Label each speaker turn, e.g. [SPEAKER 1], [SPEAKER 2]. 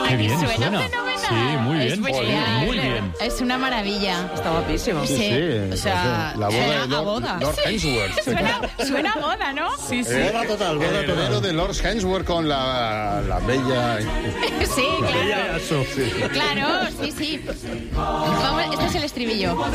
[SPEAKER 1] Qué bien
[SPEAKER 2] Suena
[SPEAKER 1] suena.
[SPEAKER 2] fenomenal.
[SPEAKER 1] Sí, muy bien.
[SPEAKER 2] Es genial.
[SPEAKER 1] Muy bien.
[SPEAKER 2] Es una maravilla.
[SPEAKER 3] Está guapísimo.
[SPEAKER 2] Sí. O sea,
[SPEAKER 4] la boda de
[SPEAKER 2] a boda.
[SPEAKER 4] Lord Hemsworth.
[SPEAKER 2] Suena a boda, ¿no?
[SPEAKER 3] Sí, sí.
[SPEAKER 4] Boda total, boda total. De Lord Hemsworth con la bella...
[SPEAKER 2] Sí, claro.
[SPEAKER 1] Eso.
[SPEAKER 2] Claro, sí. Vamos, este es el estribillo.